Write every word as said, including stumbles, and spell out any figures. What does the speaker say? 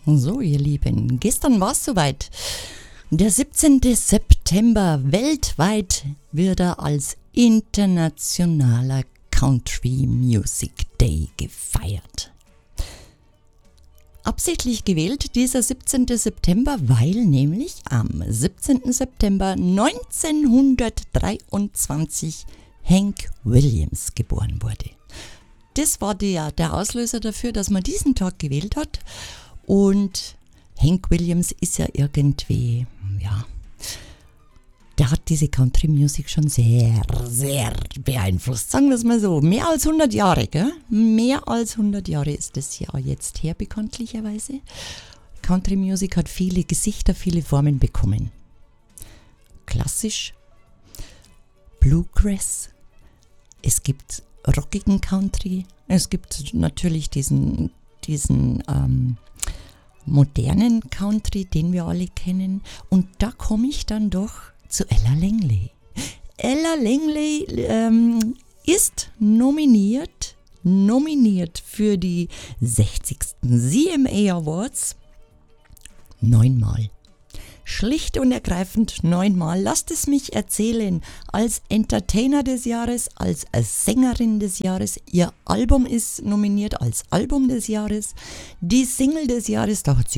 So, ihr Lieben, gestern war es soweit. Der siebzehnte September, weltweit wird er als internationaler Country Music Day gefeiert. Absichtlich gewählt dieser siebzehnte September, weil nämlich am siebzehnten September neunzehnhundertdreiundzwanzig Hank Williams geboren wurde. Das war der, der Auslöser dafür, dass man diesen Tag gewählt hat. Und Hank Williams ist ja irgendwie, ja, der hat diese Country Music schon sehr, sehr beeinflusst. Sagen wir es mal so, mehr als hundert Jahre, gell? Mehr als hundert Jahre ist das ja jetzt her, bekanntlicherweise. Country Music hat viele Gesichter, viele Formen bekommen. Klassisch, Bluegrass, es gibt rockigen Country, es gibt natürlich diesen, diesen ähm, modernen Country, den wir alle kennen. Und da komme ich dann doch zu Ella Langley. Ella Langley ähm, ist nominiert, nominiert für die sechzigsten C M A Awards neunmal. Schlicht und ergreifend neunmal. Lasst es mich erzählen. Als Entertainer des Jahres, als Sängerin des Jahres. Ihr Album ist nominiert als Album des Jahres. Die Single des Jahres, da hat sie